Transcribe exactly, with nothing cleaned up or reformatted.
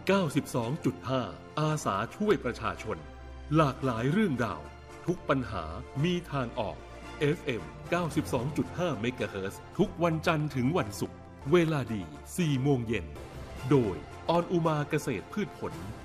เก้าสิบสองจุดห้า อาสาช่วยประชาชนหลากหลายเรื่องราวทุกปัญหามีทางออก เอฟ เอ็ม เก้าสิบสองจุดห้า เมกะเฮิรตซ์ทุกวันจันทร์ถึงวันศุกร์เวลาดี สี่โมงเย็นโดยออนอุมาเกษตรพืชผล